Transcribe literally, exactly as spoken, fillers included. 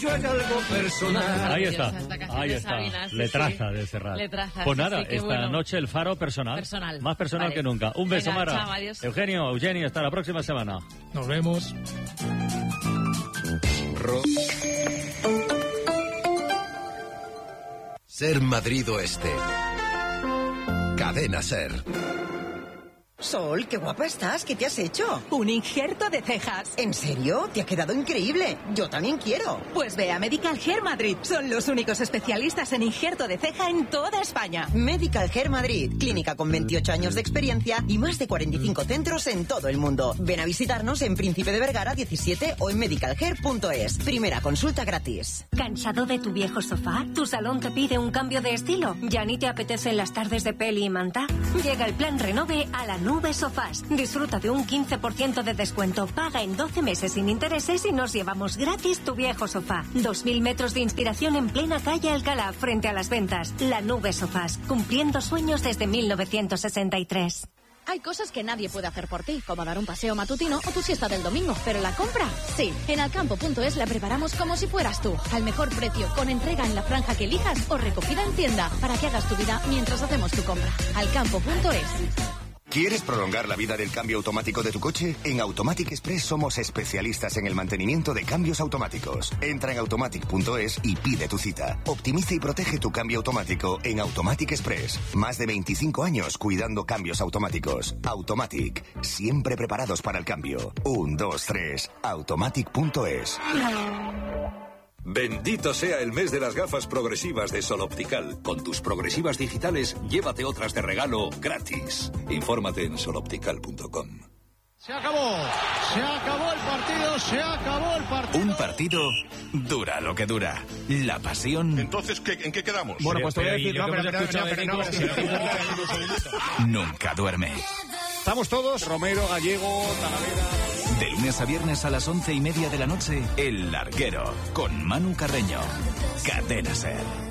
Yo en algo personal. Ahí está, ahí está. Sabina, sí, Letraza sí. de Serrat. Letraza, Pues sí, nada, sí, qué esta bueno. noche el faro personal. Personal. Más personal Vale. que nunca. Un beso, Venga, Mara. chao, adiós. Eugenio, Eugenia, hasta la próxima semana. Nos vemos. Ro- Ser Madrid Oeste. Cadena Ser. Sol, qué guapa estás, ¿qué te has hecho? Un injerto de cejas. ¿En serio? Te ha quedado increíble. Yo también quiero. Pues ve a Medical Hair Madrid. Son los únicos especialistas en injerto de ceja en toda España. Medical Hair Madrid, clínica con veintiocho años de experiencia y más de cuarenta y cinco centros en todo el mundo. Ven a visitarnos en Príncipe de Vergara diecisiete o en medical hair punto es. Primera consulta gratis. ¿Cansado de tu viejo sofá? ¿Tu salón te pide un cambio de estilo? ¿Ya ni te apetecen las tardes de peli y manta? Llega el plan Renove a la Nube Sofás. Disfruta de un quince por ciento de descuento. Paga en doce meses sin intereses y nos llevamos gratis tu viejo sofá. dos mil metros de inspiración en plena calle Alcalá, frente a las ventas. La Nube Sofás, cumpliendo sueños desde mil novecientos sesenta y tres. Hay cosas que nadie puede hacer por ti, como dar un paseo matutino o tu siesta del domingo, pero la compra, sí. En alcampo punto es la preparamos como si fueras tú, al mejor precio, con entrega en la franja que elijas o recogida en tienda, para que hagas tu vida mientras hacemos tu compra. alcampo punto es. ¿Quieres prolongar la vida del cambio automático de tu coche? En Automatic Express somos especialistas en el mantenimiento de cambios automáticos. Entra en automatic punto es y pide tu cita. Optimiza y protege tu cambio automático en Automatic Express. Más de veinticinco años cuidando cambios automáticos. Automatic, siempre preparados para el cambio. Un, dos, tres, automatic punto es. Bendito sea el mes de las gafas progresivas de Sol Optical. Con tus progresivas digitales, llévate otras de regalo gratis. Infórmate en sol optical punto com. Se acabó, se acabó el partido, se acabó el partido. Un partido dura lo que dura. La pasión. Entonces, ¿qué, ¿en qué quedamos? Bueno, pues te voy a decir, no, pero, pero, pero, pero, no, pero, nunca duerme. Estamos todos, Romero, Gallego, Talavera. De lunes a viernes a las once y media de la noche, El Larguero, con Manu Carreño. Cadena Ser.